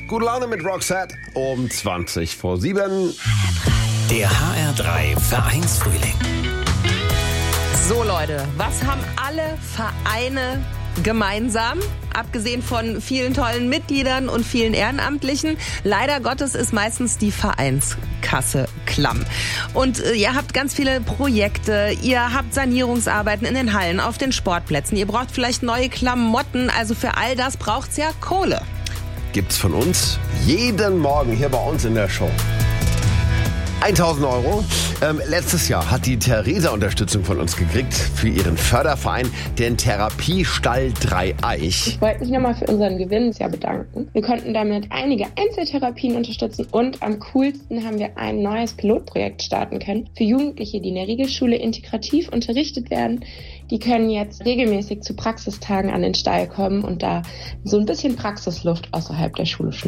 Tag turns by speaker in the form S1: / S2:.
S1: Gute Laune mit Roxette um 20:07.
S2: Der HR3 Vereinsfrühling.
S3: So Leute, was haben alle Vereine gemeinsam? Abgesehen von vielen tollen Mitgliedern und vielen Ehrenamtlichen. Leider Gottes ist meistens die Vereinskasse klamm. Und ihr habt ganz viele Projekte, ihr habt Sanierungsarbeiten in den Hallen, auf den Sportplätzen. Ihr braucht vielleicht neue Klamotten, also für all das braucht's ja Kohle.
S1: Gibt's von uns jeden Morgen hier bei uns in der Show. 1.000 Euro. Letztes Jahr hat die Theresa Unterstützung von uns gekriegt für ihren Förderverein, den Therapiestall Dreieich.
S4: Ich wollte mich nochmal für unseren Gewinn dieses Jahr bedanken. Wir konnten damit einige Einzeltherapien unterstützen und am coolsten haben wir ein neues Pilotprojekt starten können für Jugendliche, die in der Regelschule integrativ unterrichtet werden. Die können jetzt regelmäßig zu Praxistagen an den Stall kommen und da so ein bisschen Praxisluft außerhalb der Schule schnuppern.